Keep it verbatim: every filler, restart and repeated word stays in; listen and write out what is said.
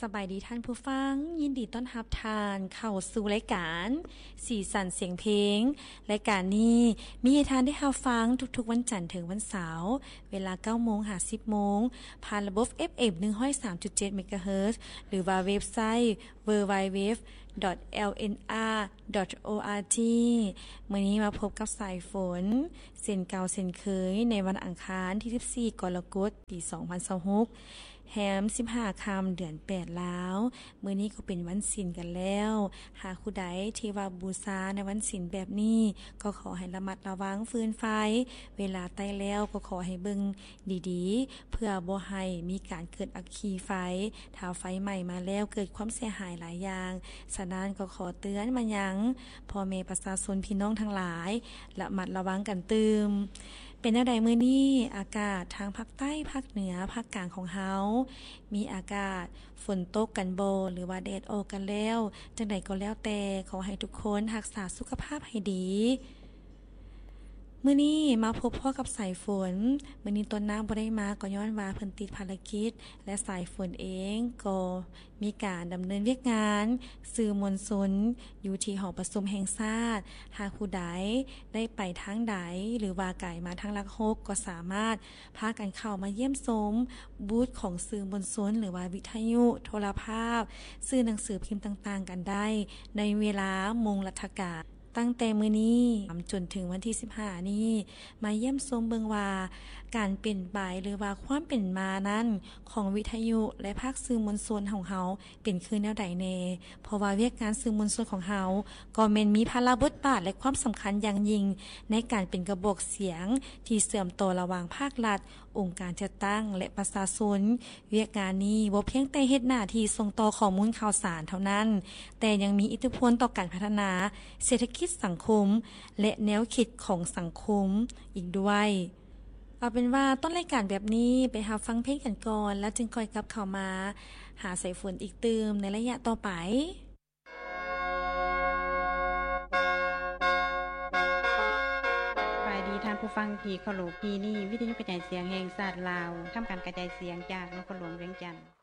สบายดีท่านผู้ฟังยินดีต้อนรับทานเข้าสู่รายการสีสันเสียงเพลงรายการนี้มีให้ทานได้รับฟังทุกๆวันจันทร์ถึงวันเสาร์เวลา เก้าโมง ถึง สิบโมงผ่านระบบ เอฟ เอ็ม หนึ่งศูนย์สามจุดเจ็ด เมกะเฮิรตซ์หรือว่าเว็บไซต์ ดับเบิลยู ดับเบิลยู ดับเบิลยู ดอท แอล เอ็น อาร์ ดอท โอ อาร์ จี มื้อนี้มาพบกับสายฝนเส้นเก่าเส้นเคยในวันอังคารที่สิบสี่กรกฎาคมปีสองพันยี่สิบหกแฮมสิบห้าค่ำเดือนแปดแล้วมื้อนี้ก็เป็นวันศีลกันแล้วหากผู้ใดที่ว่าบูชาในวันศีลแบบนี้ก็ขอให้ระมัดระวังฟืนไฟเวลาใต้แล้วก็ขอให้เบิ่งดีๆเพื่อบ่ให้มีการเกิดอัคคีไฟถ้าไฟใหม่มาแล้วเกิดความเสียหายหลายอย่างฉะนั้นก็ขอเตือนมายังพ่อแม่ประชาชนพี่น้องทั้งหลายระมัดระวังกันตืมเป็นจังไดมื้อนี้อากาศทางภาคใต้ภาคเหนือภาคกลางของเฮามีอากาศฝนตกกันบ่หรือว่าแดดออกกันแล้วจังไดก็แล้วแต่ขอให้ทุกคนรักษาสุขภาพให้ดีมื้อนี้มาพบพ่อกับสายฝนมื้อนี้ต้นน้ำบ่ได้มาก็ย้อนว่าเพิ่นติดภารกิจและสายฝนเองก็มีการดำเนินเวียกงานสื่อมวลชนอยู่ที่หอประชุมแห่งชาติหากผู้ใดได้ไปทางใดหรือว่าไกลมาทางลักหกก็สามารถพากันเข้ามาเยี่ยมชมบูธของสื่อมวลชนหรือว่าวิทยุโทรภาพสื่อหนังสือพิมพ์ต่างๆกันได้ในเวลามงรัฐการตั้งแต่มื้อนี้จนถึงวันที่สิบห้านี้มาเยี่ยมชมเบิ่งว่าการเปลี่ยนไปหรือว่าความเป็นมานั้นของวิทยุและภาคสื่อมวลชนของเฮาเป็นคือแนวใดแน่เพราะว่าเวียกงานสื่อมวลชนของเฮาก็แม่นมีภาระบทบาทและความสำคัญอย่างยิ่งในการเป็นกระบอกเสียงที่เชื่อมต่อระหว่างภาครัฐองค์การจัดตั้งและประชาชนเวียกงานนี้บ่เพียงแต่เฮ็ดหน้าที่ส่งต่อข้อมูลข่าวสารเท่านั้นแต่ยังมีอิทธิพลต่อการพัฒนาเศรษฐกิจสังคมและแนวคิดของสังคมอีกด้วยเอาเป็นว่าต้นรายการแบบนี้ไปหาฟังเพลงกันก่อนแล้วจึงค่อยกลับเข้ามาหาสายฝนอีกตืมในระยะต่อไปท่านผู้ฟังที่เคารพที่นี่วิทยุกระจายเสียงแห่งชาติลาวทำการกระจายเสียงจากนครหลวงเวียงจันทน์